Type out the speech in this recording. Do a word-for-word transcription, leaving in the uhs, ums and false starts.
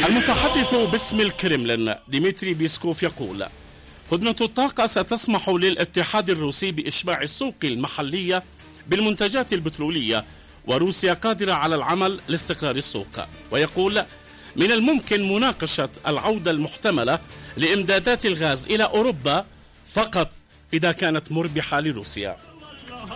المتحدث باسم الكرملين ديمتري بيسكوف يقول: هدنة الطاقة ستسمح للاتحاد الروسي بإشباع السوق المحلية بالمنتجات البترولية، وروسيا قادرة على العمل لاستقرار السوق. ويقول: من الممكن مناقشة العودة المحتملة لإمدادات الغاز إلى أوروبا فقط إذا كانت مربحة لروسيا.